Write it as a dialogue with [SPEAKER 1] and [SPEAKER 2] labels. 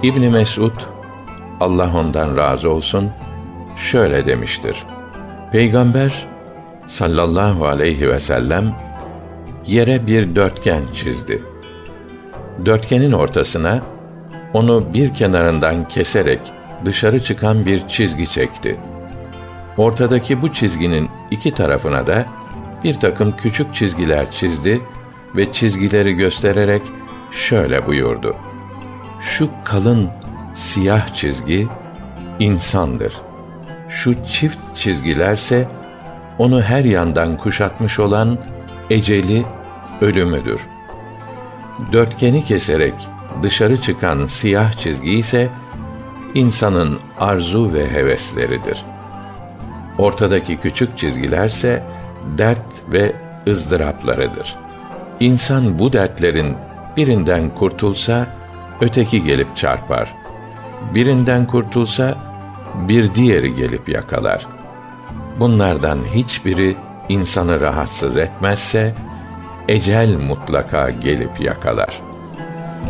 [SPEAKER 1] İbn Mes'ud, Allah ondan razı olsun, şöyle demiştir: Peygamber sallallahu aleyhi ve sellem yere bir dörtgen çizdi. Dörtgenin ortasına onu bir kenarından keserek dışarı çıkan bir çizgi çekti. Ortadaki bu çizginin iki tarafına da bir takım küçük çizgiler çizdi ve çizgileri göstererek şöyle buyurdu: Şu kalın siyah çizgi insandır. Şu çift çizgilerse onu her yandan kuşatmış olan eceli, ölümüdür. Dörtgeni keserek dışarı çıkan siyah çizgi ise insanın arzu ve hevesleridir. Ortadaki küçük çizgilerse dert ve ızdıraplarıdır. İnsan bu dertlerin birinden kurtulsa öteki gelip çarpar. Birinden kurtulsa bir diğeri gelip yakalar. Bunlardan hiçbiri insanı rahatsız etmezse ecel mutlaka gelip yakalar.